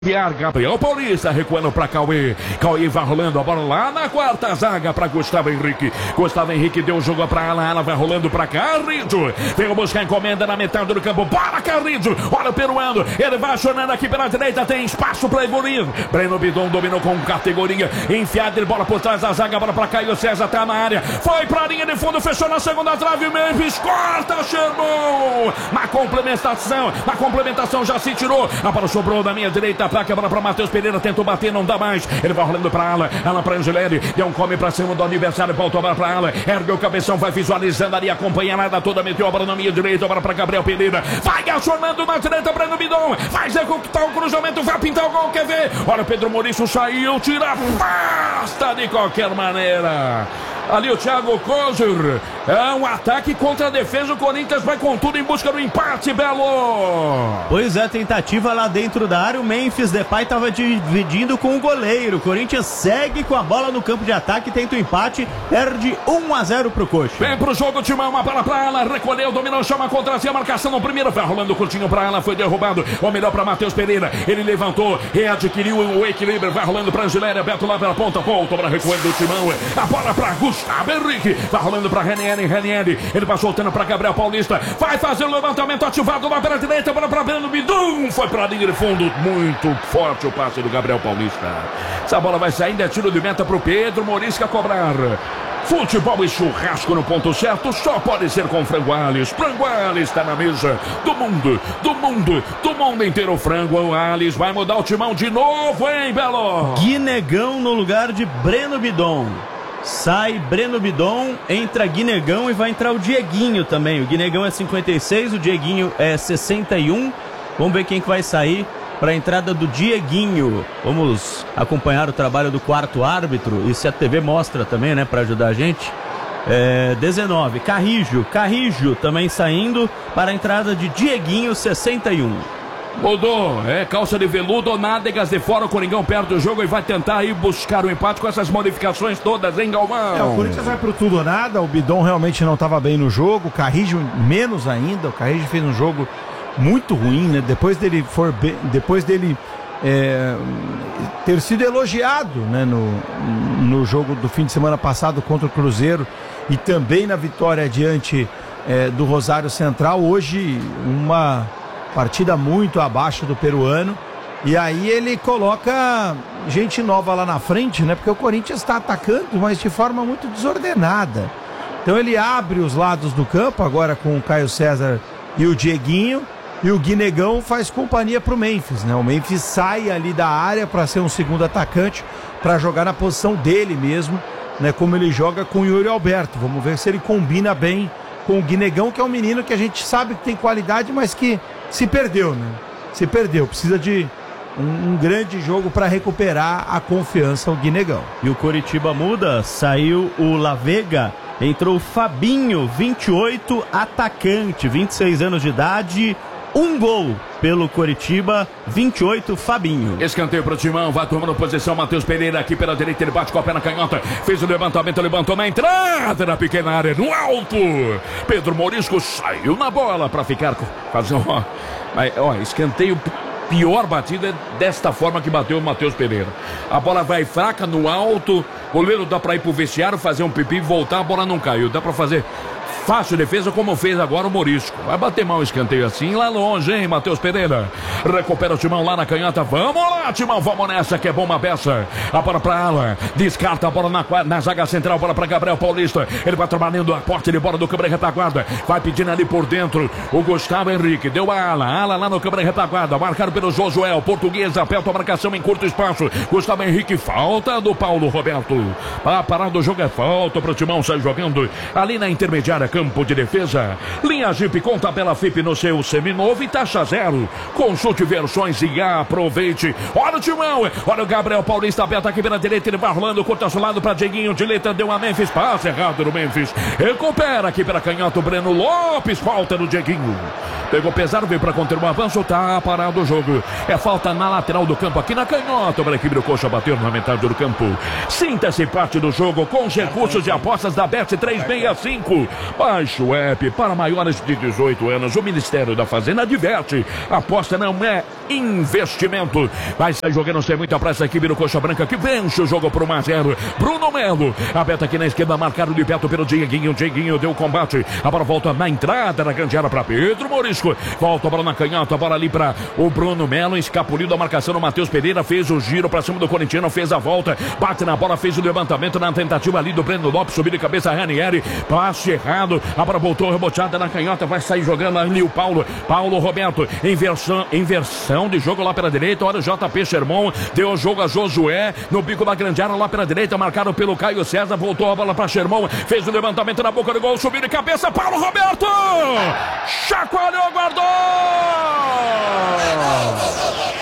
Gabriel Paulista recuando para Cauê. Cauê vai rolando a bola lá na quarta zaga para Gustavo Henrique. Gustavo Henrique deu o jogo para ela vai rolando para Carrijo. Veio buscar encomenda na metade do campo. Bora, Carrijo. Olha o peruano. Ele vai acionando aqui pela direita. Tem espaço para evoluir. Breno Bidon dominou com categoria. Enfiada de bola por trás da zaga. Bola para Caio César. Tá na área. Foi para a linha de fundo. Fechou na segunda trave. Memphis corta. Sherman. Na complementação já se tirou. A bola sobrou da minha direita. Placa para Matheus Pereira, tentou bater, não dá mais. Ele vai rolando para Alan para Angelelli, deu um come para cima do adversário, voltou a bola para Alan, ergue o cabeção, vai visualizando ali, acompanha nada toda, meteu a bola na minha direita, bola para Gabriel Pereira, vai acionando na direita, Breno Bidon, vai executar o cruzamento, vai pintar o gol, quer ver? Olha, Pedro Maurício saiu, tira, basta de qualquer maneira. Ali o Thiago Kozer, é um ataque contra a defesa, o Corinthians vai com tudo em busca do empate, Belo. Pois é, tentativa lá dentro da área, o Memphis Depay estava dividindo com o goleiro, o Corinthians segue com a bola no campo de ataque, tenta o empate, perde 1-0 pro Coxa. Vem pro jogo, Timão, uma bola pra ela, recolheu, dominou, chama contra si, a marcação no primeiro, vai rolando curtinho pra ela, foi derrubado, o melhor pra Matheus Pereira, ele levantou, readquiriu o equilíbrio, vai rolando pra Angeléria, Beto lá pela ponta, volta pra recuando do Timão, a bola pra Gustavo Henrique, vai rolando pra Renieri, ele vai soltando pra Gabriel Paulista, vai fazer o levantamento ativado lá pela direita, bola pra Breno Bidon, foi pra linha de fundo, muito forte o passe do Gabriel Paulista. Essa bola vai saindo, é tiro de meta pro Pedro Morisca cobrar. Futebol e churrasco no ponto certo só pode ser com Frango Alves. Frango Alves está na mesa do mundo inteiro. Frango Alves vai mudar o timão de novo, hein, Belo? Guinegão no lugar de Breno Bidon. Sai Breno Bidon, entra Guinegão e vai entrar o Dieguinho também. O Guinegão é 56, o Dieguinho é 61. Vamos ver quem que vai sair para a entrada do Dieguinho. Vamos acompanhar o trabalho do quarto árbitro e se a TV mostra também, né, para ajudar a gente. 19, Carrijo também saindo para a entrada de Dieguinho, 61. Mudou, calça de veludo, nádegas de fora, o Coringão perde o jogo e vai tentar ir buscar o empate com essas modificações todas, hein, Galvão? O Corinthians vai pro tudo ou nada, o Bidon realmente não estava bem no jogo, o Carrijo menos ainda, o Carrijo fez um jogo muito ruim, né? Depois dele ter sido elogiado, né, no jogo do fim de semana passado contra o Cruzeiro e também na vitória diante do Rosário Central, hoje uma partida muito abaixo do peruano, e aí ele coloca gente nova lá na frente, né? Porque o Corinthians está atacando, mas de forma muito desordenada. Então ele abre os lados do campo, agora com o Caio César e o Dieguinho, e o Guinegão faz companhia pro Memphis, né? O Memphis sai ali da área para ser um segundo atacante, para jogar na posição dele mesmo, né? Como ele joga com o Yuri Alberto. Vamos ver se ele combina bem com o Guinegão, que é um menino que a gente sabe que tem qualidade, mas que se perdeu, né? Se perdeu, precisa de um grande jogo para recuperar a confiança, o Guinegão. E o Coritiba muda, saiu o Lavega, entrou o Fabinho, 28, atacante, 26 anos de idade, um gol pelo Coritiba, 28, Fabinho. Escanteio pro Timão, vai tomando posição, Matheus Pereira aqui pela direita, ele bate com a perna canhota, fez o levantamento, levantou na entrada na pequena área, no alto. Pedro Morisco saiu na bola para ficar, fazer escanteio. Pior batida é desta forma que bateu o Matheus Pereira. A bola vai fraca no alto, o goleiro dá para ir pro vestiário, fazer um pipi e voltar, a bola não caiu. Dá para fazer fácil defesa como fez agora o Morisco. Vai bater mal o escanteio assim lá longe, hein, Matheus Pereira? Recupera o Timão lá na canhota. Vamos lá, Timão, vamos nessa que é bom uma peça. A bola pra Alan, descarta a bola na zaga central, bola pra Gabriel Paulista. Ele vai trabalhando a porta de bola do câmera retaguarda. Vai pedindo ali por dentro o Gustavo Henrique. Deu a Alan lá no câmera retaguarda. Marcado pelo Josué, português, aperta a marcação em curto espaço. Gustavo Henrique, falta do Paulo Roberto. Para parar do jogo é falta pro Timão sair jogando ali na intermediária. Campo de defesa, linha Jeep com tabela FIP no seu seminovo e taxa zero. Consulte versões e aproveite. Olha o Timão, olha o Gabriel Paulista aberto aqui pela direita, ele vai rolando, curta ao lado para Dieguinho, de letra deu a Memphis, passe errado no Memphis, recupera aqui pela canhota o Breno Lopes, falta no Dieguinho, pegou pesado, veio para conter o avanço, tá parado o jogo, é falta na lateral do campo, aqui na canhota, para a equipe do Coxa bater na metade do campo. Sinta-se parte do jogo com os recursos de apostas da Bet 365. Baixe o app. Para maiores de 18 anos, o Ministério da Fazenda adverte. Aposta não é investimento. Vai sair jogando sem muita pressa aqui, vira o Coxa Branca que vence o jogo por 1-0. Bruno Melo, aberta aqui na esquerda, marcado de perto pelo Dieguinho. Dieguinho deu combate. A bola volta na entrada da grande área para Pedro Morisco. Volta a bola na canhota, a bola ali para o Bruno Melo. Escapuliu da marcação do Matheus Pereira. Fez o giro para cima do corintiano, fez a volta. Bate na bola, fez o levantamento na tentativa ali do Breno Lopes. Subir de cabeça, Ranieri. Passe errado. A bola voltou reboteada na canhota. Vai sair jogando ali o Paulo. Paulo Roberto. Inversão de jogo lá pela direita. Olha o JP Sherman. Deu o jogo a Josué. No bico da grande área lá pela direita. Marcado pelo Caio César. Voltou a bola para Sherman. Fez o levantamento na boca do gol. Subiu de cabeça. Paulo Roberto. Chacoalhou, guardou.